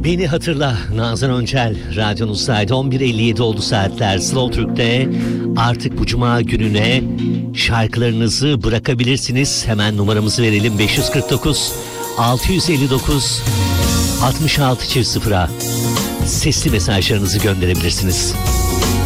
Beni hatırla Nazan Öncel radyonuzdaydı. 11.57 oldu saatler. Slow Türk'te artık bu cuma gününe şarkılarınızı bırakabilirsiniz. Hemen numaramızı verelim: 549 659 66 0'a sesli mesajlarınızı gönderebilirsiniz.